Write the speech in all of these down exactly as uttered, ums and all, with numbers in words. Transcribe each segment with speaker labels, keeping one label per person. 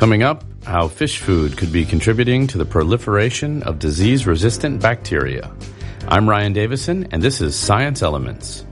Speaker 1: Coming up, how fish food could be contributing to the proliferation of disease-resistant bacteria. I'm Ryan Davison, and this is Science Elements.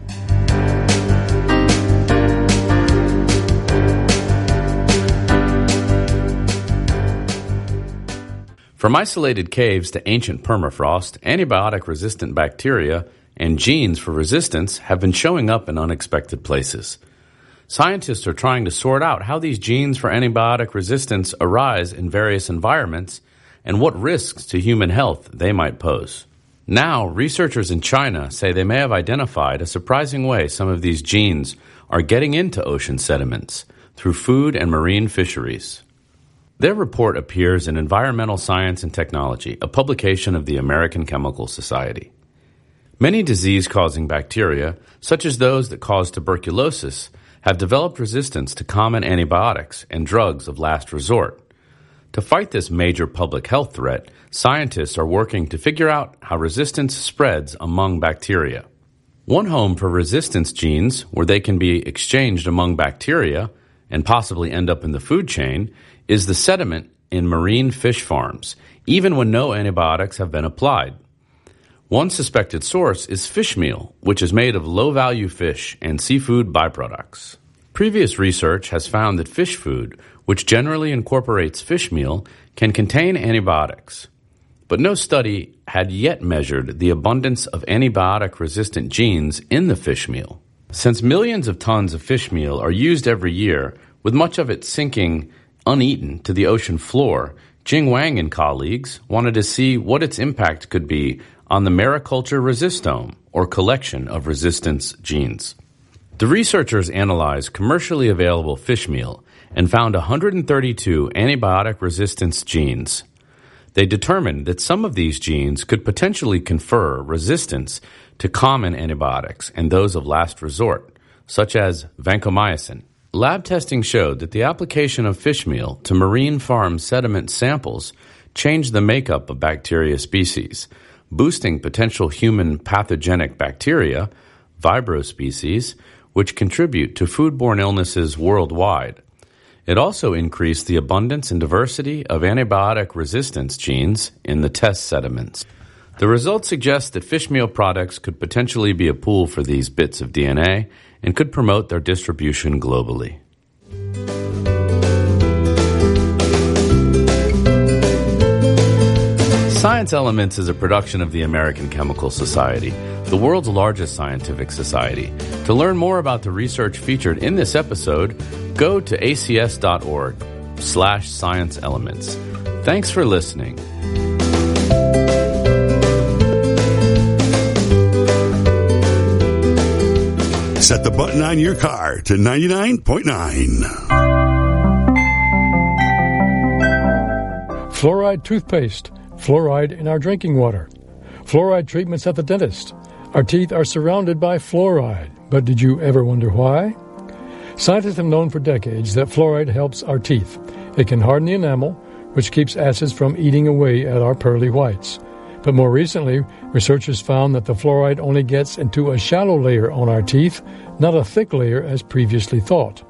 Speaker 1: From isolated caves to ancient permafrost, antibiotic-resistant bacteria and genes for resistance have been showing up in unexpected places. Scientists are trying to sort out how these genes for antibiotic resistance arise in various environments and what risks to human health they might pose. Now, researchers in China say they may have identified a surprising way some of these genes are getting into ocean sediments through food and marine fisheries. Their report appears in Environmental Science and Technology, a publication of the American Chemical Society. Many disease-causing bacteria, such as those that cause tuberculosis, have developed resistance to common antibiotics and drugs of last resort. To fight this major public health threat, scientists are working to figure out how resistance spreads among bacteria. One home for resistance genes, where they can be exchanged among bacteria and possibly end up in the food chain, is the sediment in marine fish farms, even when no antibiotics have been applied. One suspected source is fish meal, which is made of low-value fish and seafood byproducts. Previous research has found that fish food, which generally incorporates fish meal, can contain antibiotics. But no study had yet measured the abundance of antibiotic-resistant genes in the fish meal. Since millions of tons of fish meal are used every year, with much of it sinking uneaten to the ocean floor, Jing Wang and colleagues wanted to see what its impact could be on the mariculture resistome, or collection of resistance genes. The researchers analyzed commercially available fish meal and found one hundred thirty-two antibiotic resistance genes. They determined that some of these genes could potentially confer resistance to common antibiotics and those of last resort, such as vancomycin. Lab testing showed that the application of fish meal to marine farm sediment samples changed the makeup of bacteria species, boosting potential human pathogenic bacteria, vibrio species, which contribute to foodborne illnesses worldwide. It also increased the abundance and diversity of antibiotic resistance genes in the test sediments. The results suggest that fish meal products could potentially be a pool for these bits of D N A and could promote their distribution globally. Science Elements is a production of the American Chemical Society, the world's largest scientific society. To learn more about the research featured in this episode, go to acs.org slash science elements. Thanks for listening.
Speaker 2: Set the button on your car to ninety-nine point nine.
Speaker 3: Fluoride toothpaste. Fluoride in our drinking water. Fluoride treatments at the dentist. Our teeth are surrounded by fluoride. But did you ever wonder why? Scientists have known for decades that fluoride helps our teeth. It can harden the enamel, which keeps acids from eating away at our pearly whites. But more recently, researchers found that the fluoride only gets into a shallow layer on our teeth, not a thick layer as previously thought.